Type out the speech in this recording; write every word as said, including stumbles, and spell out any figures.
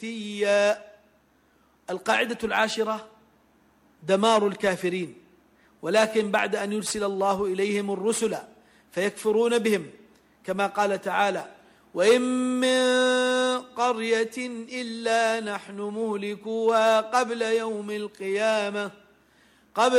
القاعدة العاشرة دمار الكافرين، ولكن بعد أن يرسل الله إليهم الرسل فيكفرون بهم، كما قال تعالى: وإن من قرية إلا نحن مهلكوها قبل يوم القيامة قبل